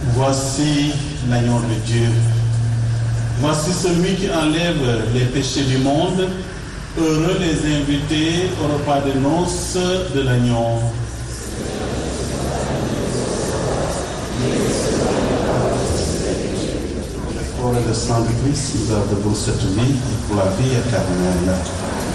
Voici l'agneau de Dieu. Voici celui qui enlève les péchés du monde. Heureux les invités au repas de noces de l'agneau. Pour le sang de Christ, nous avons cette vie et pour la vie éternelle.